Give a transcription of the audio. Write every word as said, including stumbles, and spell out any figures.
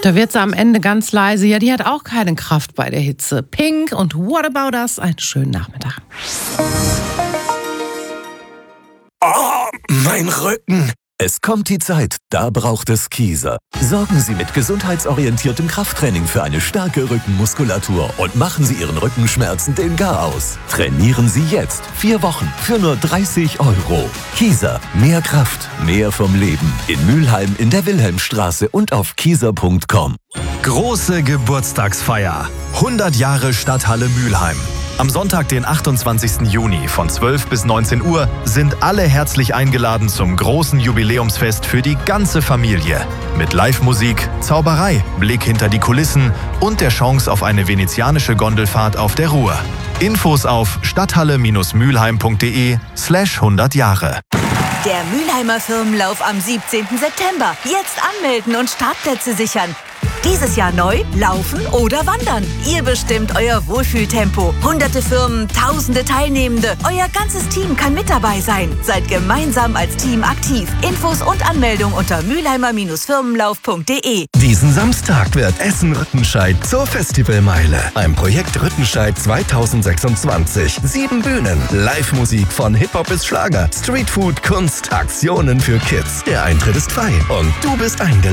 Da wird sie am Ende ganz leise. Ja, die hat auch keine Kraft bei der Hitze. Pink und What About Us? Einen schönen Nachmittag. Oh, mein Rücken. Es kommt die Zeit, da braucht es Kieser. Sorgen Sie mit gesundheitsorientiertem Krafttraining für eine starke Rückenmuskulatur und machen Sie Ihren Rückenschmerzen den Garaus. Trainieren Sie jetzt vier Wochen für nur dreißig Euro. Kieser, mehr Kraft, mehr vom Leben. In Mülheim in der Wilhelmstraße und auf kieser punkt com. Große Geburtstagsfeier. hundert Jahre Stadthalle Mülheim. Am Sonntag, den achtundzwanzigsten Juni von zwölf bis neunzehn Uhr sind alle herzlich eingeladen zum großen Jubiläumsfest für die ganze Familie. Mit Live-Musik, Zauberei, Blick hinter die Kulissen und der Chance auf eine venezianische Gondelfahrt auf der Ruhr. Infos auf stadthalle-mülheim.de slash hundert Jahre. Der Mülheimer Firmenlauf am siebzehnten September. Jetzt anmelden und Startplätze sichern. Dieses Jahr neu, laufen oder wandern. Ihr bestimmt euer Wohlfühltempo. Hunderte Firmen, tausende Teilnehmende. Euer ganzes Team kann mit dabei sein. Seid gemeinsam als Team aktiv. Infos und Anmeldung unter mülheimer-firmenlauf punkt de. Diesen Samstag wird Essen-Rüttenscheid zur Festivalmeile. Ein Projekt Rüttenscheid zweitausendsechsundzwanzig. Sieben Bühnen, Live-Musik von Hip-Hop bis Schlager, Streetfood, Kunst, Aktionen für Kids. Der Eintritt ist frei und du bist eingeladen.